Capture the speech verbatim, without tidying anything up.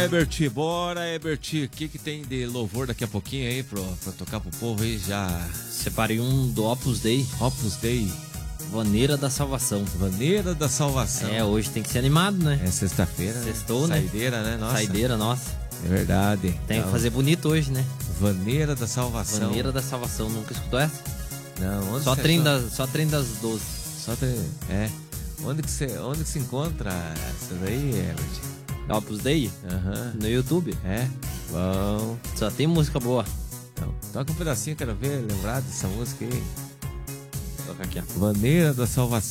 Herbert, bora, Herbert. O que, que tem de louvor daqui a pouquinho aí pra, pra tocar pro povo aí? Já separei um do Opus Dei. Opus Dei. Vaneira da Salvação. Vaneira da Salvação. É, hoje tem que ser animado, né? É sexta-feira. Sextou, né? Saideira, né? Nossa. Saideira, nossa. É verdade. Tem então, que fazer bonito hoje, né? Vaneira da Salvação. Vaneira da Salvação. Nunca escutou essa? Não, onde só, você trem só... das, só trem das doze. Só trem, é. Onde que você, onde que se encontra essa daí, Herbert? Opus Dei? Aham. No YouTube. É? Bom. Só tem música boa. Então, toca um pedacinho, quero ver, lembrar dessa música aí. Vou tocar aqui, ó. Vaneira da Salvação.